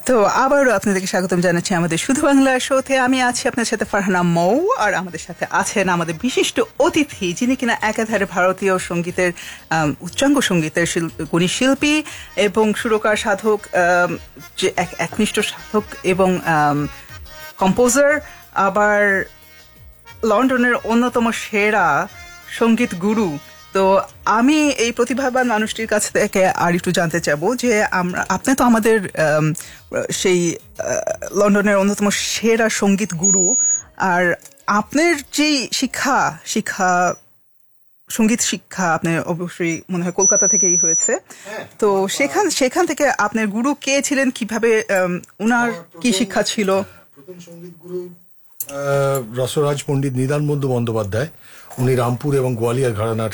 তো আবারও আপনাদেরকে স্বাগতম জানাচ্ছি আমাদের শুধু বাংলা শোতে। আমি আছি আপনার সাথে ফারহানা মৌ, আর আমাদের সাথে আছেন আমাদের বিশিষ্ট অতিথি, যিনি কিনা একাধারে ভারতীয় সঙ্গীতের উচ্চাঙ্গ সঙ্গীতের গুণী শিল্পী এবং সুরকার সাধক, যে একনিষ্ঠ সাধক এবং কম্পোজার, আবার লন্ডনের অন্যতম সেরা সঙ্গীত গুরু। তো আমি এই প্রতিভাবান মানুষটির কাছ থেকে আর একটু জানতে চাবো যে আপনি তো আমাদের সেই লন্ডনের অন্যতম সেরা সঙ্গীত গুরু, আর আপনার যেই শিক্ষা সঙ্গীত শিক্ষা আপনার অবশ্যই মনে হয় কলকাতা থেকেই হয়েছে। তো সেখান থেকে আপনার গুরু কে ছিলেন, কিভাবে উনার কি শিক্ষা ছিল? প্রথম সঙ্গীত গুরু রসরাজ পণ্ডিত নিদান বন্ধু বন্দ্যোপাধ্যায়। উনি রামপুর এবং গোয়ালিয়র ঘরানার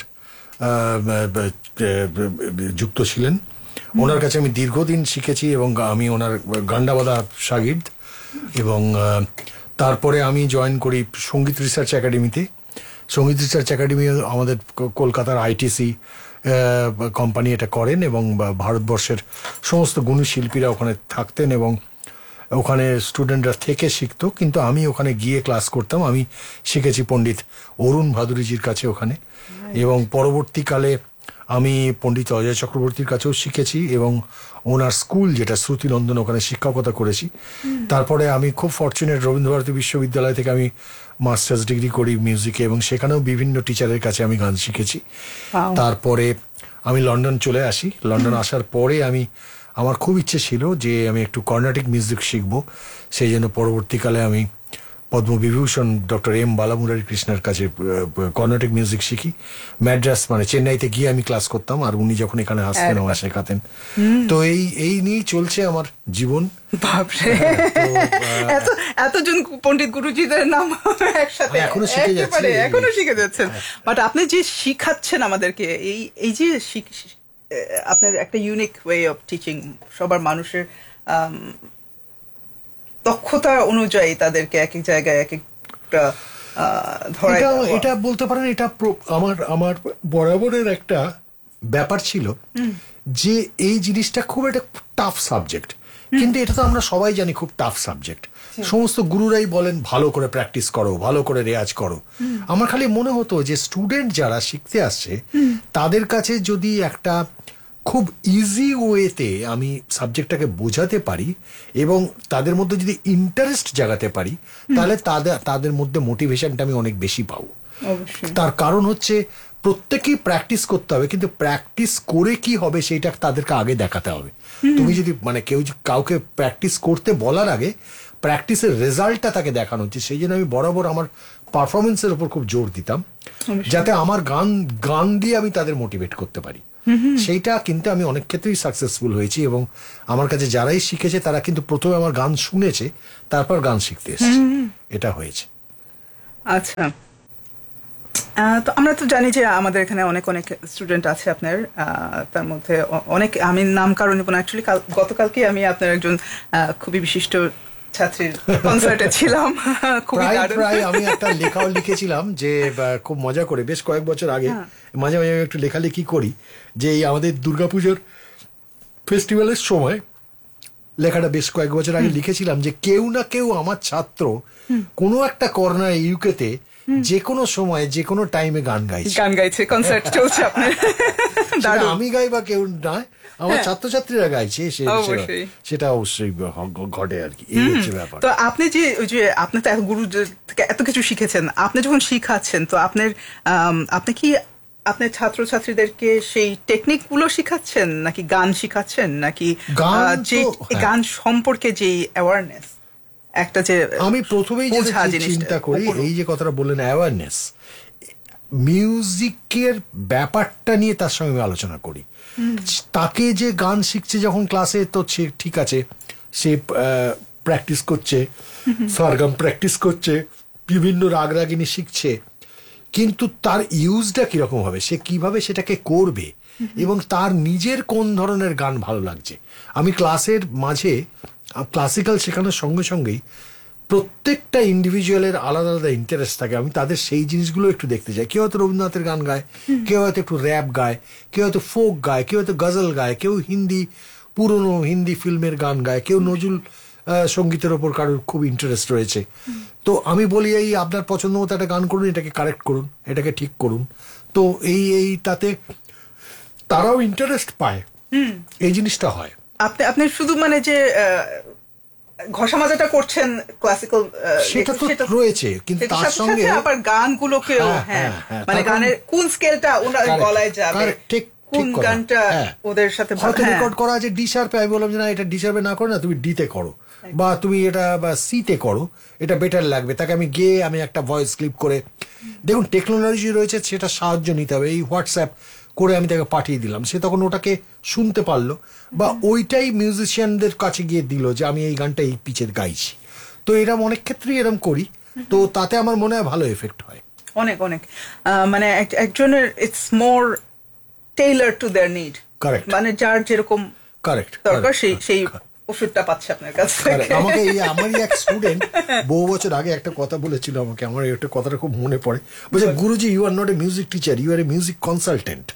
যুক্ত ছিলেন। ওনার কাছে আমি দীর্ঘদিন শিখেছি এবং আমি ওনার গান্ডাবাদা শাগির্দ। এবং তারপরে আমি জয়েন করি সঙ্গীত রিসার্চ একাডেমিতে। সঙ্গীত রিসার্চ একাডেমি আমাদের কলকাতার আইটিসি কোম্পানি এটা করেন, এবং ভারতবর্ষের সমস্ত গুণী শিল্পীরা ওখানে থাকতেন এবং ওখানে স্টুডেন্টরা থেকে শিখতো। কিন্তু আমি ওখানে গিয়ে ক্লাস করতাম। আমি শিখেছি পণ্ডিত অরুণ ভাদুরীজির কাছে ওখানে, এবং পরবর্তীকালে আমি পণ্ডিত অজয় চক্রবর্তীর কাছেও শিখেছি এবং ওনার স্কুল যেটা শ্রুতিনন্দন, ওখানে শিক্ষকতা করেছি। তারপরে আমি খুব ফরচুনেট, রবীন্দ্রভারতী বিশ্ববিদ্যালয় থেকে আমি মাস্টার্স ডিগ্রি করি মিউজিকে, এবং সেখানেও বিভিন্ন টিচারের কাছে আমি গান শিখেছি। তারপরে আমি লন্ডন চলে আসি। লন্ডন আসার পরে আমার খুব ইচ্ছে ছিল যে আমি একটু কর্ণাটিক মিউজিক শিখবো। সেই জন্য পরবর্তীকালে আমি পদ্মবিভূষণ ডক্টর এম বালামুরারি কৃষ্ণের কাছে কর্ণাটিক মিউজিক শিখি। ম্যাড্রাস মানে চেন্নাইতে গিয়ে আমি ক্লাস করতাম, আর উনি যখন এখানে আসতেন আমার শেখাতেন। তো এই নিয়েই চলছে আমার জীবন। এতজন পণ্ডিত গুরুজিদের নাম একসাথে এখনো শিখে যাচ্ছেন। বাট আপনি যে শিখাচ্ছেন আমাদেরকে, এই যে আপনার একটা ইউনিক ওয়ে অফ টিচিং, সবার মানুষের দক্ষতা অনুযায়ী তাদেরকে এক এক জায়গায় এক একটা এটা বলতে পারেন, এটা আমার বরাবরের একটা ব্যাপার ছিল যে এই জিনিসটা খুব একটা টাফ সাবজেক্ট। কিন্তু এটা তো আমরা সবাই জানি খুব টাফ সাবজেক্ট। সমস্ত গুরুরাই বলেন ভালো করে প্র্যাকটিস করো, ভালো করে রেয়াজ করো। আমার খালি মনে হতো যে স্টুডেন্ট যারা শিখতে আসছে তাদের কাছে যদি একটা খুব ইজি ওয়েতে আমি সাবজেক্টটাকে বোঝাতে পারি এবং তাদের মধ্যে যদি ইন্টারেস্ট জাগাতে পারি, তাহলে তাদের মধ্যে মোটিভেশনটা আমি অনেক বেশি পাবো। তার কারণ হচ্ছে প্রত্যেকেই প্র্যাকটিস করতে হবে, কিন্তু প্র্যাকটিস করে কি হবে সেইটা তাদেরকে আগে দেখাতে হবে। তুমি যদি কাউকে প্র্যাকটিস করতে বলার আগে প্র্যাকটিসের রেজাল্টটা তাকে দেখানো হচ্ছে। সেই জন্য আমি বরাবর আমার পারফরমেন্সের উপর খুব জোর দিতাম, যাতে আমার গান দিয়ে আমি তাদের মোটিভেট করতে পারি। সেইটা কিন্তু আমি অনেক ক্ষেত্রেই সাকসেসফুল হয়েছি, এবং আমার কাছে যারাই শিখেছে তারা কিন্তু প্রথমে আমার গান শুনেছে, তারপর গান শিখতে এসেছে। এটা হয়েছে। আচ্ছা, তো আমরা তো জানি যে আমাদের এখানে অনেক স্টুডেন্ট আছে আপনার, তার মধ্যে অনেক, আমি নাম কারণ নেব না। অ্যাকচুয়ালি গতকালকে আমি আপনার একজন খুবই বিশিষ্ট ছাত্রীর কনসার্টে ছিলাম। প্রায় আমি একটা লেখাও লিখেছিলাম যে খুব মজা করে, বেশ কয়েক বছর আগে মাঝে মাঝে একটু লেখালেখি করি, যে এই আমাদের দুর্গাপুজোর ফেস্টিভ্যালের সময় লেখাটা বেশ কয়েক বছর আগে লিখেছিলাম যে কেউ না কেউ আমার ছাত্র কোনো একটা কর্নার ইউকেতে যে কোনো সময় যে কোনো টাইমে গান গাইছে, কনসার্ট চলছে আপনার। আমি গাই বা কেউ নয়, আমার ছাত্রছাত্রীরা গাইছে, সেটা অবশ্যই ঘটে আর কি। এই হচ্ছে ব্যাপার। তো আপনি যে আপনি তো গুরু থেকে এত কিছু শিখেছেন, আপনি যখন শিখাচ্ছেন, তো আপনি কি আপনার ছাত্রছাত্রীদেরকে সেই টেকনিক গুলো শিখাচ্ছেন, নাকি গান শিখাচ্ছেন, নাকি যে গান সম্পর্কে যে অ্যাওয়ারনেস একটা, যে আমি প্রথমেই চিন্তা করি এই যে কথাটা বললেন অ্যাওয়ারনেস, মিউজিকের ব্যাপারটা নিয়ে তার সঙ্গে আমি আলোচনা করি। তাকে যে গান শিখছে যখন ক্লাসে, তো ঠিক আছে, সে প্র্যাকটিস করছে, সরগম প্র্যাকটিস করছে, বিভিন্ন রাগ রাগিনী শিখছে, কিন্তু তার ইউজটা কিরকম হবে, সে কিভাবে সেটাকে করবে, এবং তার নিজের কোন ধরনের গান ভালো লাগছে। আমি ক্লাসের মাঝে ক্লাসিক্যাল শেখানোর সঙ্গে সঙ্গেই প্রত্যেকটা ইন্ডিভিজুয়ালের আলাদা আলাদা ইন্টারেস্ট থাকে, আমি তাদের সেই জিনিসগুলো একটু দেখতে চাই। কেউ হয়তো রবীন্দ্রনাথের গান গায়, কেউ হয়তো একটু র্যাপ গায়, কেউ হয়তো ফোক গায়, কেউ হয়তো গজল গায়, কেউ হিন্দি পুরনো হিন্দি ফিল্মের গান গায়, কেউ নজরুল সঙ্গীতের ওপর কারোর খুব ইন্টারেস্ট রয়েছে। তো আমি বলি এই আপনার পছন্দ মতো একটা গান করুন, এটাকে কারেক্ট করুন, এটাকে ঠিক করুন। তো এই তাতে তারাও ইন্টারেস্ট পায়, এই জিনিসটা হয়। আপনি শুধু মানে যে ঘষা মাজাটা করছেন ক্লাসিক্যাল, সেটা তো রয়েছে, কিন্তু তার সঙ্গে আবার গানগুলোকেও, হ্যাঁ মানে গানের কোন স্কেলটা ওনার গলায় যাবে, কোন গানটা ওদের সাথে হয়তো রেকর্ড করা আছে ডি শার্পে, আমি বললাম যে না, এটা ডি শার্পে না করো না, তুমি ডিতে করো, বা তুমি এটা সিতে করো, এটা বেটার লাগবে। তাকে আমি গেয়ে আমি একটা ভয়েস ক্লিপ করে, দেখুন টেকনোলজি রয়েছে, সেটা সাহায্য নিতে হবে। এই হোয়াটসঅ্যাপ করে আমি তাকে পাঠিয়ে দিলাম, সে তখন ওটাকে শুনতে পারলো, বা ওইটাই মিউজিশিয়ানদের কাছে গিয়ে দিল যে আমি এই গানটা এই পিচের গাইছি। তো এরকম অনেক ক্ষেত্রেই এরকম করি, তো তাতে আমার মনে হয় ভালো এফেক্ট হয়। অনেক অনেক মানে একজনের it's more Taylor to their need, correct, মানে যার যেরকম কারেক্ট দরকার সেই ওষুধটা পাচ্ছে আপনার কাছে। আমাকে আমারই এক স্টুডেন্ট বহু বছর আগে একটা কথা বলেছিল আমাকে, আমার একটা কথাটা খুব মনে পড়ে। বলছে, গুরুজি, you are not a music teacher, you R A music consultant.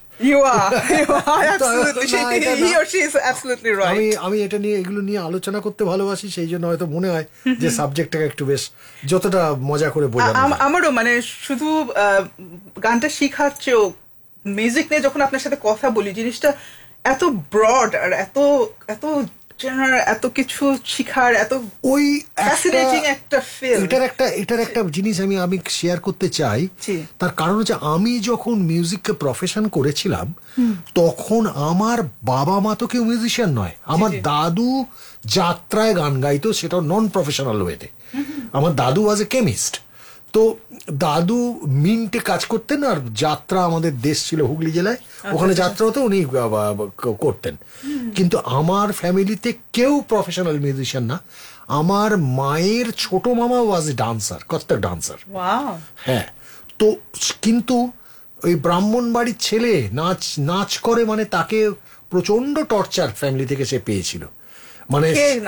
আমি এটা নিয়ে, এগুলো নিয়ে আলোচনা করতে ভালোবাসি, সেই জন্য হয়তো মনে হয় যে সাবজেক্টটাকে একটু বেশ যতটা মজা করে বোঝানো। আমারও মানে শুধু গানটা শিখার চেয়েও মিউজিক নিয়ে যখন আপনার সাথে কথা বলি, জিনিসটা এত ব্রড আর এত এত এত কিছু শিখার, এত ওই একটা ফিল। এটার একটা জিনিস আমি শেয়ার করতে চাই। তার কারণ হচ্ছে, আমি যখন মিউজিককে প্রফেশন করেছিলাম, তখন আমার বাবা মা তো কেউ মিউজিশিয়ান নয়। আমার দাদু যাত্রায় গান গাইতো, সেটাও নন প্রফেশনাল ওয়েতে। আমার দাদু ওয়াজ এ কেমিস্ট। তো দাদু মিন্টে কাজ করতেন, আর যাত্রা, আমাদের দেশ ছিল হুগলি জেলায়, ওখানে যাত্রা হতো, উনি করতেন। কিন্তু আমার ফ্যামিলিতে কেউ প্রফেশনাল মিউজিশিয়ান না। আমার মায়ের ছোট মামা ওয়াজ এ ডান্সার, কত্থক ডান্সার। হ্যাঁ, তো কিন্তু ওই ব্রাহ্মণ বাড়ির ছেলে নাচ করে, মানে তাকে প্রচন্ড টর্চার ফ্যামিলি থেকে সে পেয়েছিল। মানে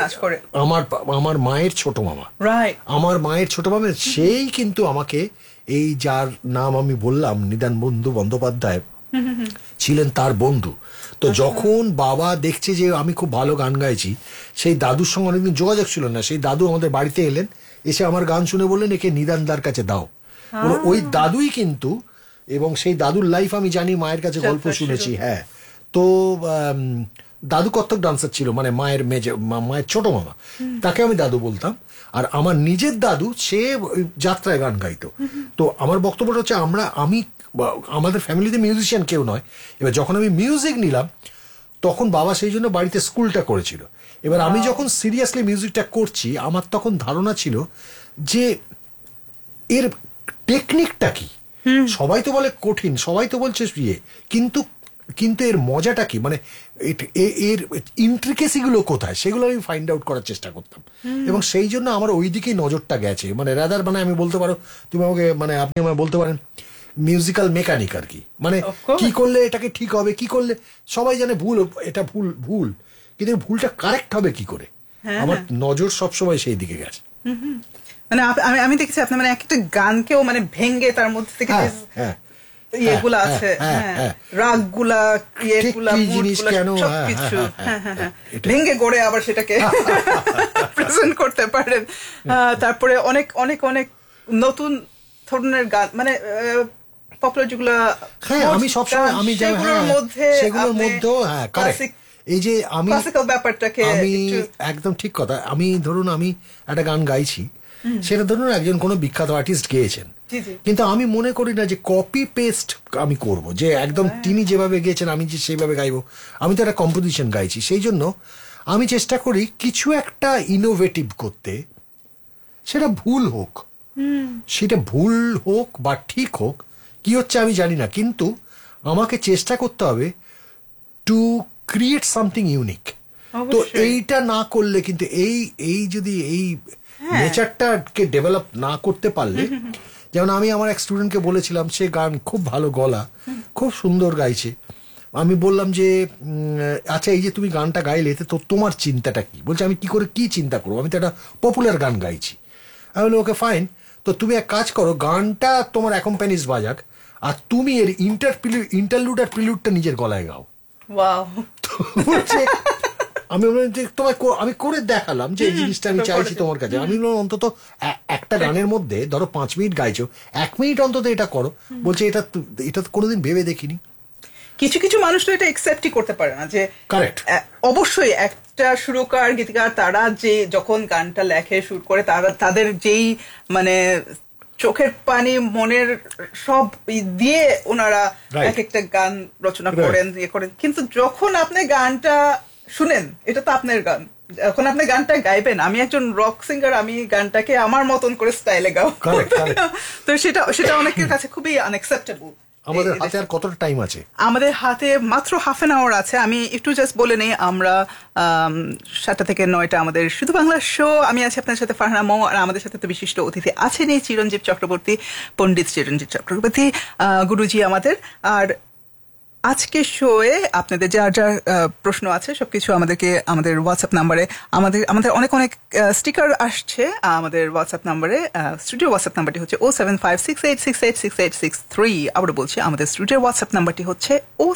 আমার মায়ের ছোট মামা, আমার মায়ের ছোট মামা, সেই কিন্তু আমাকে, এই যার নাম আমি বললাম নিদান বন্ধু বন্দ্যোপাধ্যায় ছিলেন তার বন্ধু। তো যখন বাবা দেখছে যে আমি খুব ভালো গান গাইছি, সেই দাদুর সঙ্গে অনেকদিন যোগাযোগ ছিল না, সেই দাদু আমাদের বাড়িতে এলেন, এসে আমার গান শুনে বললেন, একে নিদানদার কাছে দাও। ওই দাদুই কিন্তু, এবং সেই দাদুর লাইফ আমি জানি, মায়ের কাছে গল্প শুনেছি। হ্যাঁ, তো দাদু কত্থক ডান্সার ছিল, মানে মায়ের মায়ের ছোট মামা, তাকে আমি দাদু বলতাম। আর আমার নিজের দাদু, সে যাত্রায় গান গাইতো। তো আমার বক্তব্যটা হচ্ছে, আমাদের ফ্যামিলিতে মিউজিশিয়ান কেউ নয়। এবার যখন আমি মিউজিক নিলাম, তখন বাবা সেই জন্য বাড়িতে স্কুলটা করেছিল। এবার আমি যখন সিরিয়াসলি মিউজিকটা করছি, আমার তখন ধারণা ছিল যে এর টেকনিকটা কি। সবাই তো বলে কঠিন, সবাই তো বলছে কিন্তু এর মজাটা কি, মানে এর ইন্ট্রিকেসিগুলো কোথায়, সেগুলো আমি ফাইন্ড আউট করার চেষ্টা করতাম। এবং সেই জন্য আমার ওই দিকেই নজরটা গেছে। মানে রাদার, মানে আমি বলতে পারো, তুমি আমাকে, মানে আপনি আমায় বলতে পারেন মিউজিক্যাল মেকানিক আর কি। মানে কি করলে এটাকে ঠিক হবে, কি করলে সবাই জানে ভুল, এটা ভুল, কিন্তু ভুলটা কারেক্ট হবে কি করে, আমার নজর সবসময় সেই দিকে গেছে। মানে আমি দেখছি আপনি মানে একটা গানকেও মানে ভেঙ্গে তার মধ্যে থেকে ইয়েগুলা আছে, রাগগুলা, ইয়েগুলা, সবকিছু ভেঙ্গে গড়ে আবার সেটাকে প্রেজেন্ট করতে পারেন। তারপরে অনেক অনেক অনেক নতুন ধরনের গান, মানে পপুলার যেগুলা, আমি সবসময় সেগুলোর মধ্যেও এই যে আমি ক্লাসিক্যাল ব্যাপারটাকে, আমি একদম ঠিক কথা। আমি ধরুন, আমি একটা গান গাইছি, সেটা ধরুন একজন কোনো বিখ্যাত আর্টিস্ট গেয়েছেন, কিন্তু আমি মনে করি না যে কপি পেস্ট আমি করব, যে একদম তিনি যেভাবে গেয়েছেন আমি যে সেইভাবে গাইবো। আমি তো একটা কম্পোজিশন গাইছি, সেই জন্য আমি চেষ্টা করি কিছু একটা ইনোভেটিভ করতে। সেটা ভুল হোক বা ঠিক হোক, কি হচ্ছে আমি জানি না, কিন্তু আমাকে চেষ্টা করতে হবে টু ক্রিয়েট সামথিং ইউনিক। তো এইটা না করলে কিন্তু এই যদি এই নেচারটাকে ডেভেলপ না করতে পারলে, যেমন আমি আমার এক স্টুডেন্টকে বলেছিলাম, সে গান খুব ভালো গলা, খুব সুন্দর গাইছে। আমি বললাম যে আচ্ছা, এই যে তুমি গানটা গাইলে, তো তোমার চিন্তাটা কি? বলছে, আমি কি চিন্তা করবো, আমি তো একটা পপুলার গান গাইছি। আমি বলি, ওকে ফাইন, তো তুমি এক কাজ করো, গানটা তোমার অ্যাকম্প্যানিজ বাজাক, আর তুমি এর ইন্টারলুড আর প্রিলুডটা নিজের গলায় গাও। আমি বললাম যে তোমায় আমি করে দেখালাম যে এই জিনিসটা আমি চাইছি তোমার কাছে। আমি বললাম অন্তত একটা গানের মধ্যে ধরো 5 মিনিট গাইছো, 1 মিনিট অন্তত এটা করো। বলছে এটা তো কোনোদিন ভেবে দেখিনি। কিছু কিছু মানুষ তো এটা একসেপ্টই করতে পারে না যে কারেক্ট। অবশ্যই একটা সুরকার গীতিকার তারা যে যখন গানটা লেখে সুর করে তাদের যেই মানে চোখের পানি মনের সব দিয়ে ওনারা এক একটা গান রচনা করেন ইয়ে করেন, কিন্তু যখন আপনি গানটা শুনেন এটা তো আপনার গান, যখন আপনি গানটা গাইবেন, আমি একজন রক সিঙ্গার, আমি গানটাকে আমার মতন করে স্টাইলে গাও, তো সেটা অনেকের কাছে খুবই আনএক্সেপ্টেবল। আমাদের হাতে আর কতটা টাইম আছে? আমাদের হাতে মাত্র হাফ অ্যান আওয়ার আছে। আমি একটু জাস্ট বলে নেই, আমরা 7টা থেকে 9টা আমাদের শুধু বাংলা শো। আমি আছি আপনার সাথে ফারহানা মৌ, আর আমাদের সাথে তো বিশিষ্ট অতিথি আছেন এই চিরঞ্জীব চক্রবর্তী, পণ্ডিত চিরঞ্জীব চক্রবর্তী গুরুজি আমাদের। আর আজকে শোয়ে আপনাদের যা যা প্রশ্ন আছে সবকিছু আমাদের হোয়াটসঅ্যাপ নাম্বারে, আমাদের অনেক স্টিকার আসছে আমাদের হোয়াটসঅ্যাপ নাম্বারে। স্টুডিও হোয়াটসঅ্যাপ নাম্বারটি হচ্ছে 07568686863। আবার বলছি, আমাদের স্টুডিও হোয়াটসঅ্যাপ নাম্বারটি হচ্ছে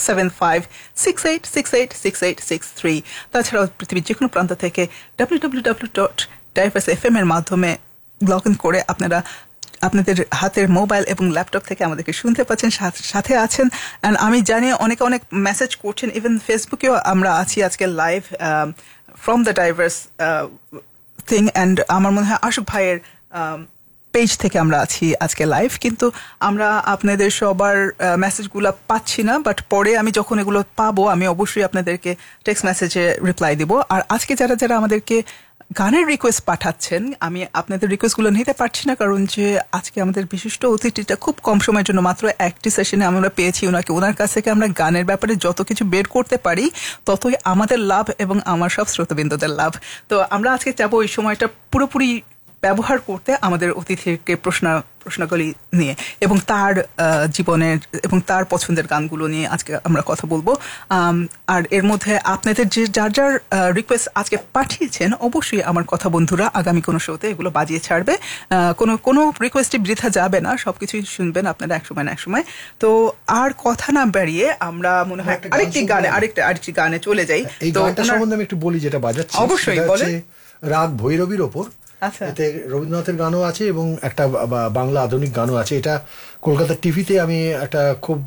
07568686863। তাছাড়াও পৃথিবীর যে কোনো প্রান্ত থেকে www.diversefm এর মাধ্যমে লগ ইন করে আপনারা আপনাদের হাতের মোবাইল এবং ল্যাপটপ থেকে আমাদেরকে শুনতে পাচ্ছেন, সাথে আছেন। অ্যান্ড আমি জানি অনেকে অনেক মেসেজ করছেন, ইভেন ফেসবুকেও আমরা আছি আজকে live from the diverse thing. And আমার মনে হয় আশুক ভাইয়ের পেজ থেকে আমরা আছি আজকে লাইভ, কিন্তু আমরা আপনাদের সবার মেসেজগুলো পাচ্ছি না। বাট পরে আমি যখন এগুলো পাবো আমি অবশ্যই আপনাদেরকে টেক্সট মেসেজে রিপ্লাই দিব। আর আজকে যারা আমাদেরকে গানের রিকোয়েস্ট পাঠাচ্ছেন, আমি আপনাদের রিকোয়েস্টগুলো নিতে পারছি না, কারণ যে আজকে আমাদের বিশিষ্ট অতিথিটা খুব কম সময়ের জন্য মাত্র একটি সেশনে আমরা পেয়েছি ওনার কাছ থেকে আমরা গানের ব্যাপারে যত কিছু বের করতে পারি ততই আমাদের লাভ এবং আমার সব শ্রোতবিন্দুদের লাভ। তো আমরা আজকে যাবো ওই সময়টা পুরোপুরি ব্যবহার করতে আমাদের অতিথিকে প্রশ্নগুলি নিয়ে এবং তার জীবনের এবং তার পছন্দের গানগুলো নিয়ে আজকে আমরা কথা বলবো। আর এর মধ্যে আপনাদের যে যার রিকোয়েস্ট আজকে পাঠিয়েছেন, অবশ্যই আমার কথা বন্ধুরা আগামী কোনো শোতে এগুলো বাজিয়ে ছাড়বে। কোনো রিকোয়েস্টই বৃথা যাবে না, সবকিছুই শুনবেন আপনারা একসময় না একসময়। তো আর কথা না বাড়িয়ে আমরা মনে হয় আরেকটি গানে চলে যাই। এই গানটা সম্বন্ধে আমি একটু বলি যেটা বাজাচ্ছি। অবশ্যই বলেন। রাগ ভৈরবীর ওপর। এতে রবীন্দ্রনাথের গানও আছে এবং একটা বাংলা আধুনিক গানও আছে। এটা কলকাতার টিভিতে আমি একটা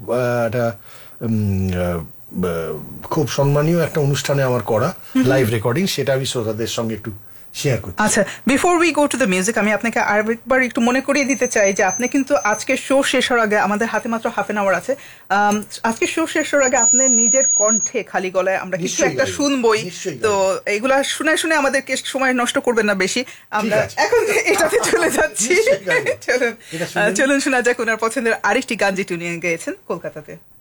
খুব সম্মানীয় একটা অনুষ্ঠানে আমার করা লাইভ রেকর্ডিং, সেটা আমি শ্রোতাদের সঙ্গে একটু শেয়ার করছি। আচ্ছা, before we go to the music, আমি আপনাকে আরেকবার একটু মনে করিয়ে দিতে চাই যে আপনি কিন্তু আজকে শো শেষ হওয়ার আগে, আমাদের হাতে মাত্র হাফ এন আওয়ার আছে, আজকে শো শেষ হওয়ার আগে আপনি নিজের কণ্ঠে খালি গলায় আমরা কিছু একটা শুনবই। তো এইগুলা শুনে আমাদেরকে সময় নষ্ট করবেন না বেশি, আমরা এখন এটাতে চলে যাচ্ছি। চলুন শোনা যাক ওনার পছন্দের আরেকটি গান যেটি উনি গেয়েছেন কলকাতাতে।